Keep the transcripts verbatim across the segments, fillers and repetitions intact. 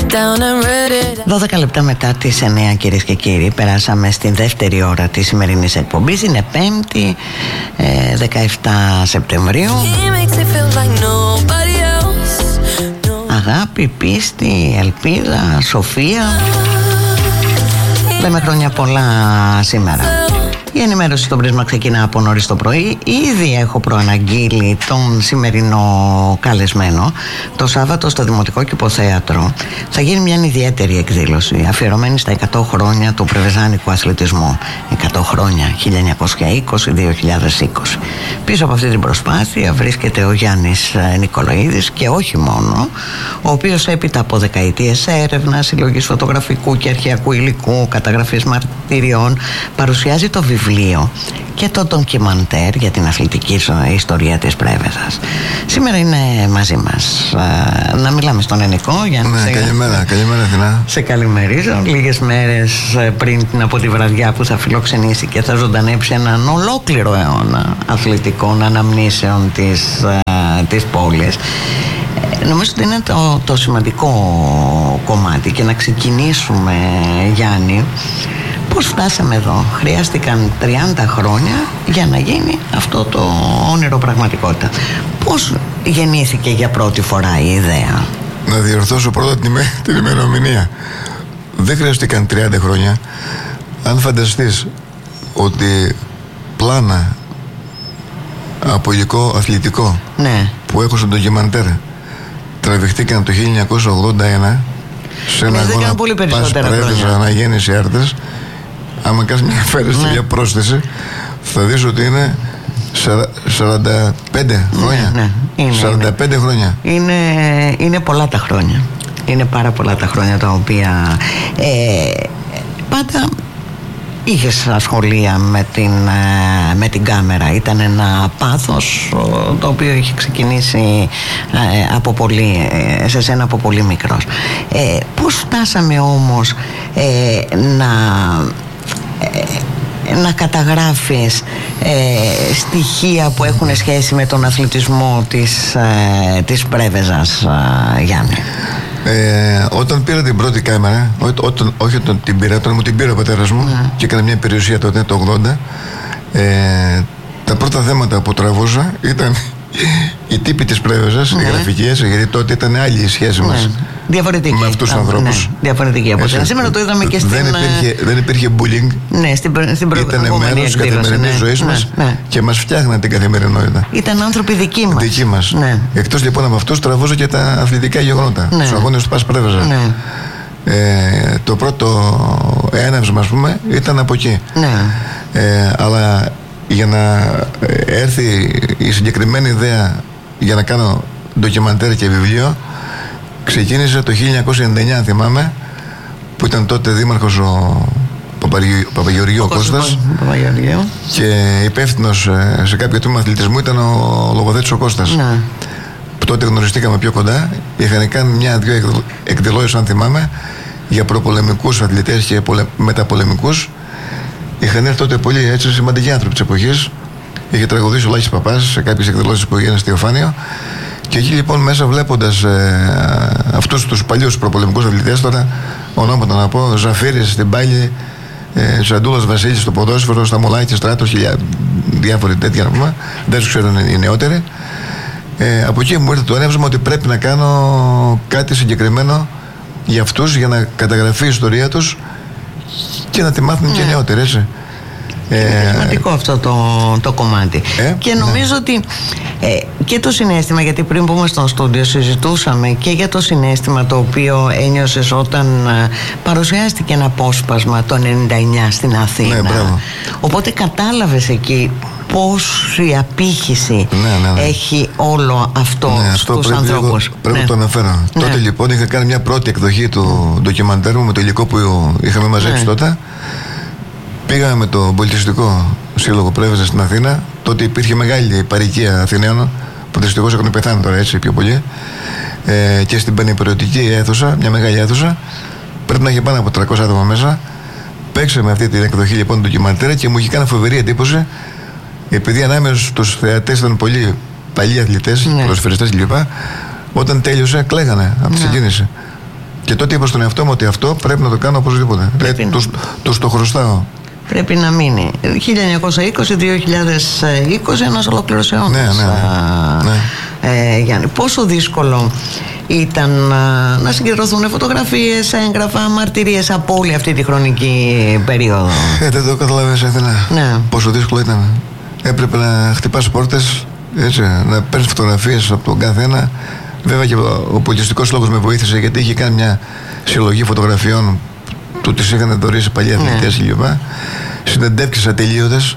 δώδεκα λεπτά μετά τις εννιά, κυρίες και κύριοι, περάσαμε στην δεύτερη ώρα της σημερινής εκπομπής. Είναι Πέμπτη, ε, δεκαεφτά Σεπτεμβρίου. Αγάπη, πίστη, ελπίδα, σοφία. Λέμε χρόνια πολλά σήμερα. Η ενημέρωση στο Πρίσμα ξεκινά από νωρίς το πρωί. Ήδη έχω προαναγγείλει τον σημερινό καλεσμένο. Το Σάββατο στο Δημοτικό Κηποθέατρο θα γίνει μια ιδιαίτερη εκδήλωση αφιερωμένη στα εκατό χρόνια του πρεβεζάνικου αθλητισμού. εκατό χρόνια, χίλια εννιακόσια είκοσι με δύο χιλιάδες είκοσι. Πίσω από αυτή την προσπάθεια βρίσκεται ο Γιάννης Νικολαίδης, και όχι μόνο, ο οποίος έπειτα από δεκαετίες έρευνας, συλλογής φωτογραφικού και αρχαιακού υλικού, καταγραφής μαρτυριών, παρουσιάζει το βιβλίο και το ντοκιμαντέρ για την αθλητική ιστορία της Πρέβεζας. Σήμερα είναι μαζί μας. Να μιλάμε στον Ενικό. Γιάννη, ναι, σε... καλημέρα, καλημέρα Αθηνά. Σε καλημερίζω. Λίγες μέρες πριν από τη βραδιά που θα φιλοξενήσει και θα ζωντανέψει έναν ολόκληρο αιώνα αθλητικών αναμνήσεων της, της πόλης. Νομίζω ότι είναι το, το σημαντικό κομμάτι. Και να ξεκινήσουμε, Γιάννη, πώς φτάσαμε εδώ. Χρειάστηκαν τριάντα χρόνια για να γίνει αυτό το όνειρο πραγματικότητα. Πώς γεννήθηκε για πρώτη φορά η ιδέα? Να διορθώσω πρώτα την, την ημερομηνία. Δεν χρειάστηκαν τριάντα χρόνια. Αν φανταστείς ότι πλάνα από υλικό αθλητικό, ναι, που έχω στο ντοκιμαντέρ τραβηχτήκαν το χίλια εννιακόσια ογδόντα ένα σε ένα αγώνα Πας Πρέβεζα Αναγέννηση Άρτες. Άμα κάνεις μια αφαίρεση, ναι, μια πρόσθεση, θα δεις ότι είναι σαράντα πέντε χρόνια. Ναι, ναι, είναι, σαράντα πέντε είναι. χρόνια. Είναι, είναι πολλά τα χρόνια. Είναι πάρα πολλά τα χρόνια τα οποία ε, πάντα είχες ασχολία με την, με την κάμερα. Ήταν ένα πάθος το οποίο είχε ξεκινήσει ε, από πολύ, σε σένα από πολύ μικρός. Ε, πώς φτάσαμε όμως ε, να... να καταγράφεις ε, στοιχεία που έχουν σχέση με τον αθλητισμό της, ε, της Πρέβεζας, ε, Γιάννη? Ε, όταν πήρα την πρώτη κάμερα, ό, όταν, όχι όταν την πήρα, όταν μου την πήρε ο πατέρας μου, mm. και έκανα μια περιουσία τότε το ογδόντα, ε, τα πρώτα θέματα που τραβούσα ήταν οι τύποι της Πρέβεζας, mm. οι γραφικές, γιατί τότε ήταν άλλη η σχέση μας. Mm. Διαφορετική. Με αυτούς τους ανθρώπους. Ναι, διαφορετική από εσένα. Σήμερα το είδαμε και στην... Δεν υπήρχε, δεν υπήρχε bullying. Ναι, στην, στην προηγούμενη ήταν μέρος της καθημερινής, ναι, ζωής, ναι, μας, ναι, και μας φτιάχναν την καθημερινότητα. Ήταν άνθρωποι δικοί μας. Δικοί μας. Ναι. Εκτός λοιπόν από αυτούς τραβούσα και τα αθλητικά γεγονότα. Ναι. Στους αγώνες του Πας Πρέβεζα. Ναι. Ε, το πρώτο έναυσμα, ας πούμε, ήταν από εκεί. Ναι. Ε, αλλά για να έρθει η συγκεκριμένη ιδέα για να κάνω ντοκιμαντέρ και βιβλίο, ξεκίνησε το χίλια εννιακόσια ενενήντα εννιά, αν θυμάμαι, που ήταν τότε δήμαρχος ο Παπαγεωργίου ο Κώστας, και υπεύθυνος σε κάποιο τμήμα αθλητισμού ήταν ο λογοθέτης ο Κώστας. Ναι. Που τότε γνωριστήκαμε πιο κοντά. Είχαν κάνει μια-δυο εκδηλώσεις, αν θυμάμαι, για προπολεμικούς αθλητές και μεταπολεμικούς. Είχαν έρθει τότε πολύ έτσι σημαντικοί άνθρωποι της εποχής. Είχε τραγουδήσει ο Λάκης Παπάς σε κάποιες εκδηλώσεις που έγιναν στη Ιωφάνιο. Και εκεί λοιπόν μέσα, βλέποντας ε, αυτούς τους παλιούς προπολεμικούς αθλητές, τώρα ονόματα να πω, Ζαφύρης στην πάλη, ε, Ζαντούλας Βασίλης στο ποδόσφαιρο, Σταμουλάκη, Στράτος, χιλιά, διάφοροι τέτοια να πούμε, δεν τους ξέρουν οι νεότεροι. Ε, από εκεί μου ήρθε το έναυσμα ότι πρέπει να κάνω κάτι συγκεκριμένο για αυτούς, για να καταγραφεί η ιστορία τους και να τη μάθουν, ναι, και οι νεότεροι, έτσι. Είναι ε, σημαντικό αυτό το, το κομμάτι. Ε, και νομίζω, ναι, ότι ε, και το συναίσθημα, γιατί πριν που ήμασταν στο στούντιο συζητούσαμε και για το συναίσθημα το οποίο ένιωσες όταν ε, παρουσιάστηκε ένα απόσπασμα το ενενήντα εννιά στην Αθήνα. Ναι, οπότε κατάλαβες εκεί πόση απήχηση, ναι, ναι, ναι, έχει όλο αυτό, ναι, στους πρέπει ανθρώπους. Λίγο, πρέπει, ναι, να το αναφέρω. Ναι. Τότε λοιπόν είχα κάνει μια πρώτη εκδοχή του mm. ντοκιμαντέρ μου με το υλικό που είχαμε μαζέψει, ναι, τότε. Πήγαμε με το Πολιτιστικό Σύλλογο Πρέβεζα στην Αθήνα. Τότε υπήρχε μεγάλη παροικία Αθηναίων, που δυστυχώς έχουν πεθάνει τώρα, έτσι πιο πολύ. Ε, και στην πανεπιστημιακή αίθουσα, μια μεγάλη αίθουσα, πρέπει να είχε πάνω από τριακόσια άτομα μέσα. Παίξαμε αυτή την εκδοχή λοιπόν του ντοκιμαντέρ και μου είχε κάνει φοβερή εντύπωση, επειδή ανάμεσα στους θεατές ήταν πολλοί παλιοί αθλητές, ναι, ποδοσφαιριστές κλπ. Όταν τέλειωσε, κλαίγανε από τη, ναι, συγκίνηση. Και τότε είπα στον εαυτό μου ότι αυτό πρέπει να το κάνω οπωσδήποτε. Δηλαδή, να... τους, τους το χρωστάω. Πρέπει να μείνει. χίλια εννιακόσια είκοσι με δύο χιλιάδες είκοσι, ένας ολόκληρος αιώνας. Ναι, ναι, ναι. ναι. Ε, Γιάννη, πόσο δύσκολο ήταν να, να συγκεντρωθούν φωτογραφίες, έγγραφα, μαρτυρίες από όλη αυτή τη χρονική περίοδο? Ε, δεν το καταλαβαίνεις, Αθηνά. Ναι. Πόσο δύσκολο ήταν. Έπρεπε να χτυπάς πόρτες, έτσι, να παίρνεις φωτογραφίες από τον καθένα. Βέβαια και ο πολιτιστικός λόγος με βοήθησε, γιατί είχε κάνει μια συλλογή φωτογραφιών του τις είχαν δωρήσει παλιά αθλητές ναι. κλπ. Συνεντεύξεις ατελείωτες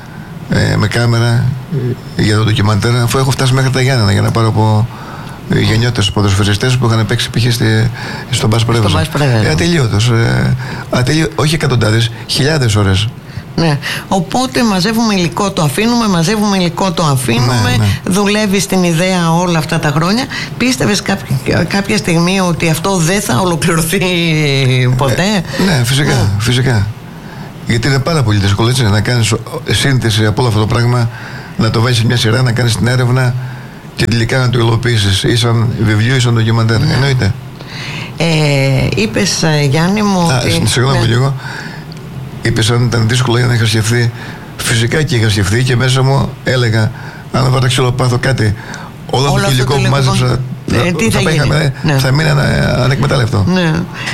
ε, με κάμερα ε, για το ντοκιμαντέρ, αφού έχω φτάσει μέχρι τα Γιάννενα για να πάρω από ε, γεννιώτες ποδοσφαιριστές που είχαν παίξει π.χ. στον Μπας Πρέβεζα. Ε, ατελείωτος. Ε, ατελείω, όχι εκατοντάδες, χιλιάδες ώρες. Ναι. Οπότε μαζεύουμε υλικό, το αφήνουμε, μαζεύουμε υλικό, το αφήνουμε. Ναι, ναι. Δουλεύει στην ιδέα όλα αυτά τα χρόνια. Πίστευες κάποια, κάποια στιγμή ότι αυτό δεν θα ολοκληρωθεί ποτέ? Ε, ναι, φυσικά, ναι. φυσικά. Γιατί είναι πάρα πολύ δύσκολο, έτσι, να κάνεις σύνθεση από όλο αυτό το πράγμα, να το βάλεις σε μια σειρά, να κάνεις την έρευνα και τελικά να το υλοποιήσεις. Ή σαν βιβλίο ή σαν ντοκιμαντέρ. Ναι. Εννοείται. Ε, είπες, Γιάννη μου. Α, ότι... Συγγνώμη ναι. λίγο. Είπες αν ήταν δύσκολο για να είχα σκεφτεί. Φυσικά και είχα σκεφτεί και μέσα μου έλεγα, αν βάλω ξυλοπάθω κάτι, όλο αυτό το υλικό που μάζεψα ε, τι θα, θα, γίνει. Είχαμε, ναι. θα μείνει ανα, ανεκμετάλλευτο. Ναι.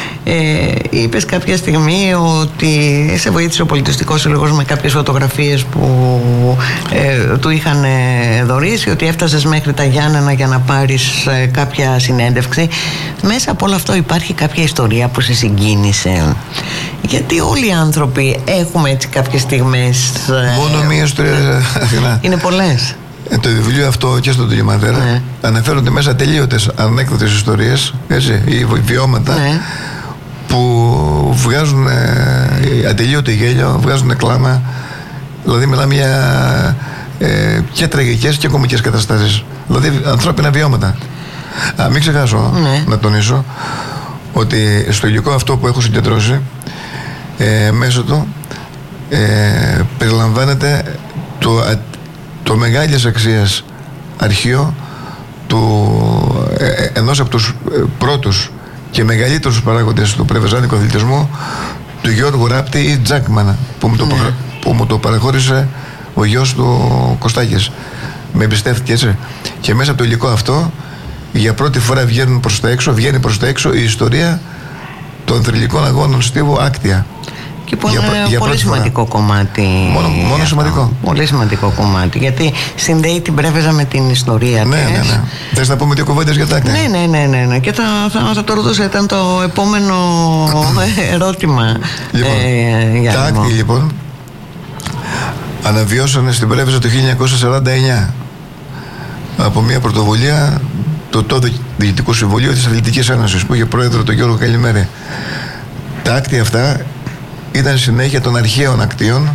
Ε, είπες κάποια στιγμή ότι σε βοήθησε ο Πολιτιστικός Σύλλογος με κάποιες φωτογραφίες που ε, του είχαν δωρήσει, ότι έφτασες μέχρι τα Γιάννενα για να πάρεις ε, κάποια συνέντευξη. Μέσα από όλο αυτό υπάρχει κάποια ιστορία που σε συγκίνησε? Γιατί όλοι οι άνθρωποι έχουμε έτσι κάποιες στιγμές. Μόνο μία ιστορία. Είναι πολλές. Ε, το βιβλίο αυτό και στο ντοκιμαντέρ ναι. αναφέρονται μέσα τελείωτες ανέκδοτες ιστορίες, έτσι, ή βιώματα ναι. που βγάζουν ε, ατελείωτο γέλιο, βγάζουν κλάμα. Δηλαδή μιλάμε για ε, και τραγικές και κωμικές καταστάσεις. Δηλαδή ανθρώπινα βιώματα. Α, μην ξεχάσω ναι. να τονίσω ότι στο υλικό αυτό που έχω συγκεντρώσει ε, μέσω του ε, περιλαμβάνεται το, το μεγάλης αξίας αρχείο του, ε, ενός από τους πρώτους και μεγαλύτερους παράγοντες του πρεβεζάνικου αθλητισμού, του Γιώργου Ράπτη ή Τζάκμαν, που μου, το, ναι. που μου το παραχώρησε ο γιος του Κωστάκης. Με εμπιστεύτηκε, έτσι. Και μέσα από το υλικό αυτό για πρώτη φορά βγαίνουν προς τα έξω, βγαίνει προς τα έξω η ιστορία των θρυλικών αγώνων Στίβου Άκτια. Και πολύ, για, για πολύ σημαντικό φορά. κομμάτι. Μόνο, μόνο σημαντικό. Πολύ σημαντικό κομμάτι. Γιατί συνδέει την Πρέβεζα με την ιστορία ναι, της. Ναι, ναι. Θες να πούμε δύο κουβέντες για τα Άκτια? Ναι, ναι, ναι, ναι, ναι. Και θα, θα, θα το ρωτούσα, ήταν το επόμενο ερώτημα. Λοιπόν, ε, τα Άκτια λοιπόν αναβιώσανε στην Πρέβεζα το χίλια εννιακόσια σαράντα εννιά από μια πρωτοβουλία του τότε Διοικητικού Συμβουλίου της Αθλητικής Ένωσης, που είχε πρόεδρο τον Γιώργο Καλημέρη. Τα Άκτια αυτά ήταν συνέχεια των αρχαίων ακτίων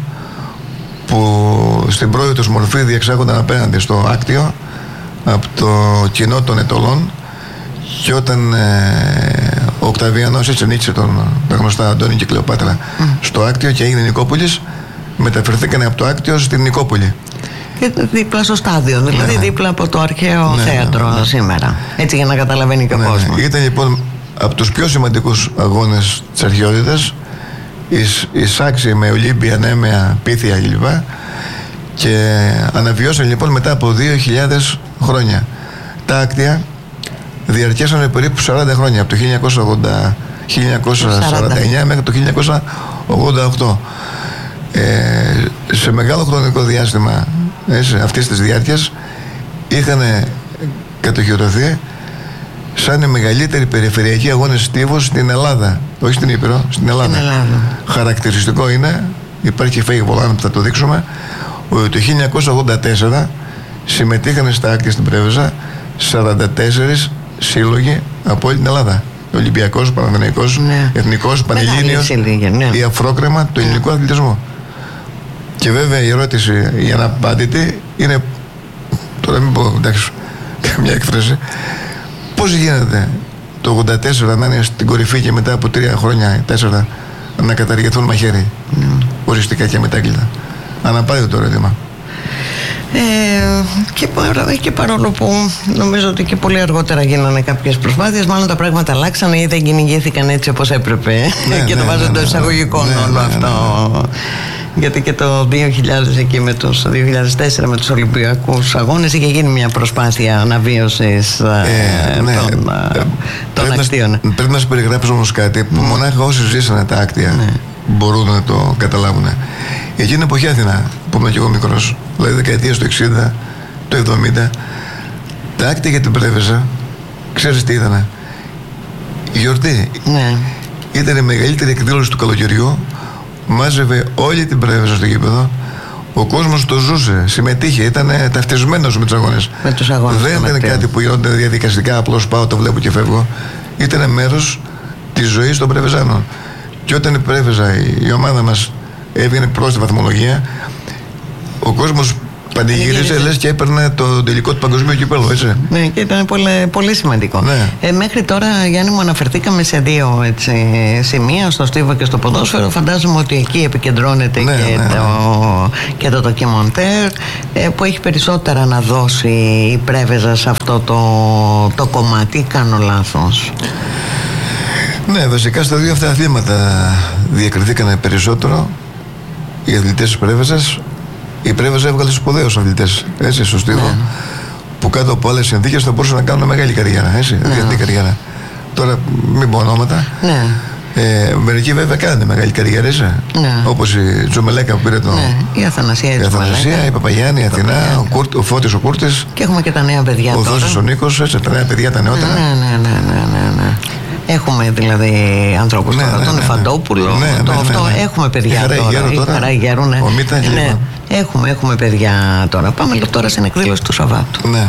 που στην πρώτη τους μορφή διεξάγονταν απέναντι στο Άκτιο από το κοινό των Ετωλών, και όταν ε, ο Οκταβιανός έτσι νίκησε τον, τα γνωστά Αντώνη και Κλεοπάτρα mm. στο Άκτιο και έγινε Νικόπολης, μεταφερθήκανε από το Άκτιο στην Νικόπολη. Και δίπλα στο στάδιο, δηλαδή ναι. δίπλα από το αρχαίο ναι, θέατρο ναι, ναι. σήμερα. Έτσι για να καταλαβαίνει και ο ναι, κόσμος. Ναι. Ήταν λοιπόν από τους πιο σημαντικούς αγώνες της αρχαιότητας, εισάξιοι με Ολύμπια, Νέμεα, Πίθια κλπ. Και αναβιώσαν λοιπόν μετά από δύο χιλιάδες χρόνια. Τα Άκτια διαρκέσανε περίπου σαράντα χρόνια, από το χίλια εννιακόσια σαράντα εννιά μέχρι το χίλια εννιακόσια ογδόντα οκτώ. Ε, σε μεγάλο χρονικό διάστημα έτσι, αυτής της διάρκειας είχαν κατοχυρωθεί σαν οι μεγαλύτεροι περιφερειακοί αγώνες στίβους στην Ελλάδα, όχι στην Ήπειρο, στην Ελλάδα. Ελλάδα. Χαρακτηριστικό είναι, υπάρχει και fake volant που θα το δείξουμε, ότι το χίλια εννιακόσια ογδόντα τέσσερα συμμετείχαν στα Άκτια στην Πρέβεζα σαράντα τέσσερις σύλλογοι από όλη την Ελλάδα. Ολυμπιακός, Παναθηναϊκός, ναι. Εθνικός, Πανελλήνιος, ναι. η Αφρόκρεμα του ελληνικού ναι. αθλητισμού. Και βέβαια η ερώτηση για να απαντηθεί είναι, τώρα μην πω εντάξει καμιά έκφραση, πώς γίνεται το ογδόντα τέσσερα να είναι στην κορυφή και μετά από τρία χρόνια, τέσσερα, να καταργηθούν μαχαίρι mm. οριστικά και μετάκλητα? Αναπάντητο το ερώτημα. Ε, και, και παρόλο που νομίζω ότι και πολύ αργότερα γίνανε κάποιες προσπάθειες, μάλλον τα πράγματα αλλάξανε ή δεν κυνηγήθηκαν έτσι όπως έπρεπε. Ναι, και ναι, το βάζω εντός εισαγωγικών ναι, όλο ναι, αυτό. Ναι, ναι. Γιατί και το δύο χιλιάδες εκεί με τους, το δύο χιλιάδες τέσσερα με τους Ολυμπιακούς Αγώνες είχε γίνει μια προσπάθεια αναβίωσης ε, ναι, των, ε, των ακτίων. Να, πρέπει να σου περιγράψω όμως κάτι που mm. μονάχα όσοι ζήσανε τα άκτια ναι. μπορούν να το καταλάβουν. Εκείνη την εποχή Αθηνά, που ήμουν και εγώ μικρός, δηλαδή δεκαετίες του εξήντα, του εβδομήντα, τα άκτια για την Πρέβεζα, ξέρεις τι ήτανε? Γιορτή. Ναι. Ήταν η μεγαλύτερη εκδήλωση του καλοκαιριού. Μάζευε όλη την Πρέβεζα στο γήπεδο. Ο κόσμος το ζούσε, συμμετείχε, ήταν ταυτισμένος με τους αγώνες. Με τους αγώνες. Δεν ήταν κάτι που γινόταν διαδικαστικά, απλώς πάω, το βλέπω και φεύγω. Ήταν μέρος της ζωής των Πρεβεζάνων. Και όταν η Πρέβεζα, η ομάδα μας, έβγαινε προς τη βαθμολογία, ο κόσμος πανηγύριζε, λες και έπαιρνε το τελικό του παγκοσμίου κυπέλλου, έτσι. Ναι, και ήταν πολύ, πολύ σημαντικό. Ναι. Ε, μέχρι τώρα, Γιάννη μου, αναφερθήκαμε σε δύο έτσι, σημεία, στο στίβο και στο ποδόσφαιρο. Φαντάζομαι ότι εκεί επικεντρώνεται ναι, και, ναι, το, και το ντοκιμοντέρ, ε, που έχει περισσότερα να δώσει η Πρέβεζα σε αυτό το, το κομμάτι. Κάνω λάθος? Ναι, βασικά στα δύο αυτά αθλήματα διακριθήκανε περισσότερο οι αθλητές της Πρέβεζας. Η Πρέβεζα έβγαλε σπουδαίους αθλητές, έτσι, στο στίβο, ναι. που κάτω από άλλες συνθήκες θα μπορούσαν να κάνουν μεγάλη καριέρα, έτσι, ναι. διεθνή καριέρα. Τώρα, μην πω ονόματα. Ναι. Ε, μερικοί βέβαια κάνανε μεγάλη καριέρα, έτσι. Ναι. Όπως η Τζομελέκα που πήρε το. Ναι. Η Αθανασία, η, η, Αθανασία, η Παπαγιάννη, η Αθηνά, ο, Κούρ, ο Φώτης ο Κούρτης. Και έχουμε και τα νέα παιδιά. Ο Δόσης ο Νίκος, έτσι, τα νέα παιδιά τα νεότερα. Ναι, ναι, ναι, ναι, ναι, ναι. Έχουμε δηλαδή ανθρώπους ναι, τώρα, ναι, τον ναι, Εφαντόπουλο, ναι, ναι, το, ναι, αυτό, ναι, ναι. έχουμε παιδιά η τώρα, η Χαρά Γέρου, ναι. ναι. Έχουμε, έχουμε παιδιά τώρα. Πάμε τώρα στην εκδήλωση του Σαββάτου. Ναι.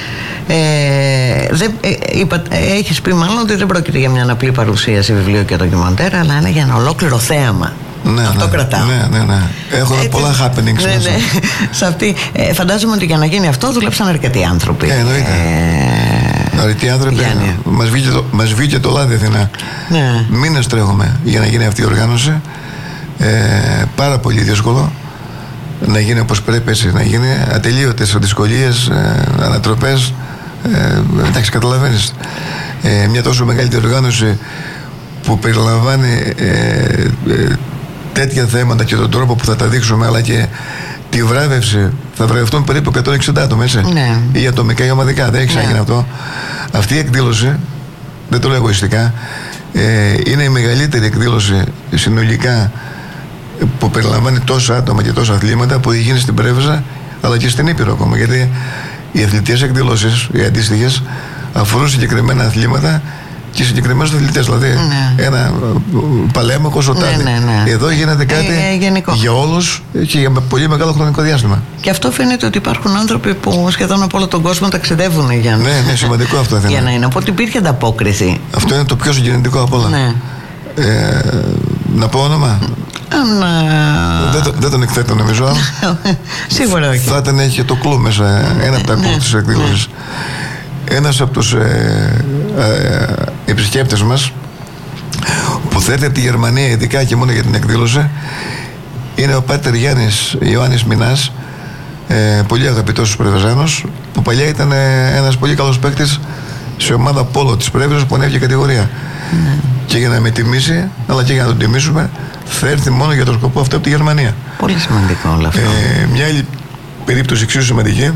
Ε, δεν, ε, είπα, ε, έχεις πει μάλλον ότι δεν πρόκειται για μια απλή παρουσίαση βιβλίου και ντοκιμαντέρ, αλλά είναι για ένα ολόκληρο θέαμα. Ναι, αυτό ναι, κρατάω. Ναι, ναι, ναι. Έχουμε έτσι, πολλά happenings ναι, ναι. Σε αυτή, ε, φαντάζομαι ότι για να γίνει αυτό δουλέψαν αρκετοί άνθρωποι. Ε, εννοείται. Ε, αρκετοί άνθρωποι. Μας βγήκε το, μας βγήκε το λάδι Αθηνά. Ναι. Μήνες τρέχουμε για να γίνει αυτή η οργάνωση. Ε, πάρα πολύ δύσκολο να γίνει όπως πρέπει, έτσι να γίνει. Ατελείωτες δυσκολίες, ε, ανατροπές. Ε, εντάξει, καταλαβαίνεις. Ε, μια τόσο μεγάλη οργάνωση που περιλαμβάνει ε, ε, τέτοια θέματα και τον τρόπο που θα τα δείξουμε, αλλά και τη βράβευση. Θα βραβευτούν περίπου εκατόν εξήντα άτομα, έτσι. Ναι. Ή ατομικά ή ομαδικά. Δεν έχει ξαναγίνει ναι. αυτό. Αυτή η εκδήλωση, δεν το λέω εγωιστικά, ε, είναι η μεγαλύτερη εκδήλωση συνολικά που περιλαμβάνει τόσα άτομα και τόσα αθλήματα που έχει γίνει στην Πρέβεζα, αλλά και στην Ήπειρο ακόμα. Γιατί οι αθλητικές εκδηλώσεις, οι αντίστοιχες, αφορούν συγκεκριμένα αθλήματα και συγκεκριμένους αθλητές. Δηλαδή, ναι. ένα παλέμαχο σωτάδι. Ναι, ναι, ναι. Εδώ γίνεται κάτι ε, ε, για όλους και για πολύ μεγάλο χρονικό διάστημα. Και αυτό φαίνεται ότι υπάρχουν άνθρωποι που σχεδόν από όλο τον κόσμο ταξιδεύουν για να. Ναι, ναι, σημαντικό αυτό θα για να είναι. Οπότε υπήρχε ανταπόκριση. Αυτό είναι το πιο συγκινητικό από όλα. Ναι. Ε, να πω όνομα. Αν, δεν, το, δεν τον εκθέτω νομίζω. Σίγουρα όχι. Θα ήταν και το κλου μέσα, ένα από τα κλου της εκδήλωσης. Ένας από τους ε, ε, επισκέπτες μας που θέλει από τη Γερμανία ειδικά και μόνο για την εκδήλωση είναι ο Πάτερ Γιάννης Ιωάννης Μινάς, ε, πολύ αγαπητός στους Πρεβεζάνους, που παλιά ήταν ε, ένας πολύ καλός παίκτης σε ομάδα πόλο της Πρέβεζας που ανέβηκε κατηγορία. Mm. Και για να με τιμήσει, αλλά και για να τον τιμήσουμε, θα έρθει μόνο για τον σκοπό αυτό από τη Γερμανία. Πολύ σημαντικό όλο αυτό. Ε, μια άλλη περίπτωση εξίσου σημαντική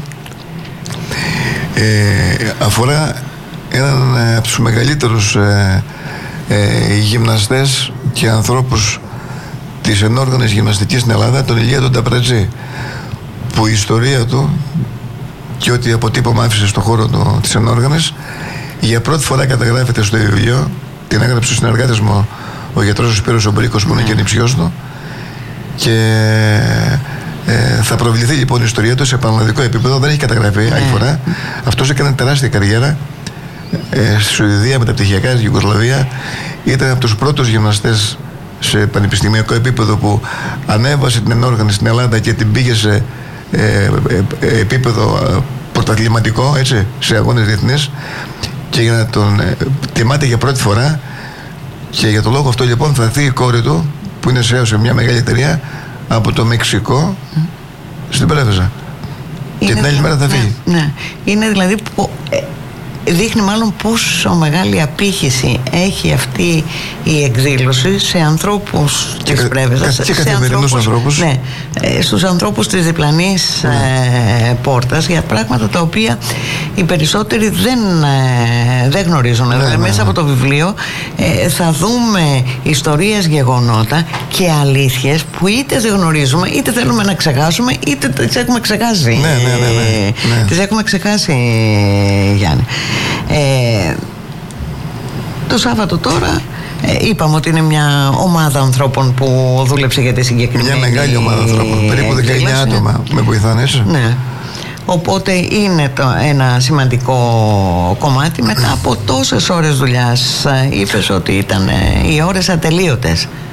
ε, αφορά έναν ε, από τους μεγαλύτερους ε, ε, γυμναστές και ανθρώπους της ενόργανης γυμναστικής στην Ελλάδα, τον Ηλία τον Ταπρατζή, που η ιστορία του και ό,τι αποτύπωμα άφησε στον χώρο του, της ενόργανης, για πρώτη φορά καταγράφεται στο βιβλίο. Την έγραψε ο συνεργάτης μου, ο γιατρός ο Σπύρος ο Μπρίκος, που είναι και νηψιός του, και ε, θα προβληθεί λοιπόν η ιστορία του σε πανελλαδικό επίπεδο. Δεν έχει καταγραφεί άλλη φορά. Αυτός έκανε τεράστια καριέρα ε, στη Σουηδία, μεταπτυχιακά, στη Ιουγκοσλαβία. Ήταν από τους πρώτους γυμναστές σε πανεπιστημιακό επίπεδο που ανέβασε την ενόργανη στην Ελλάδα και την πήγε σε ε, ε, ε, επίπεδο πρωταθληματικό, έτσι, σε αγώνες διεθνείς. Και για να τον ε, τιμάται για πρώτη φορά, και για τον λόγο αυτό λοιπόν θα έρθει η κόρη του, που είναι σε μια μεγάλη εταιρεία από το Μεξικό, στην Πρέβεζα. Και είναι, την άλλη μέρα θα φύγει. Ναι, ναι. Είναι δηλαδή που, ε, δείχνει μάλλον πόσο μεγάλη απήχηση έχει αυτή η εκδήλωση σε ανθρώπους και της Πρέβεζας, κα, και σε ανθρώπους, ανθρώπους. Ναι, στους ανθρώπους της διπλανής ναι. ε, πόρτας, για πράγματα τα οποία οι περισσότεροι δεν, ε, δεν γνωρίζουν. Ναι, δηλαδή, ναι, μέσα ναι. από το βιβλίο ε, θα δούμε ιστορίες, γεγονότα και αλήθειες που είτε δεν γνωρίζουμε, είτε θέλουμε να ξεχάσουμε, είτε τις έχουμε ξεχάσει. Ναι, ναι, ναι, ναι, ναι. Τις έχουμε ξεχάσει, Γιάννη. Ε, το Σάββατο τώρα ε, είπαμε ότι είναι μια ομάδα ανθρώπων που δούλεψε για τη συγκεκριμένη. Μια μεγάλη ομάδα ανθρώπων, περίπου δεκαεννιά άτομα με βοηθάνε. Ναι. Οπότε είναι το, ένα σημαντικό κομμάτι. Μετά από τόσες ώρες δουλειάς είπες ότι ήταν οι ώρες ατελείωτες.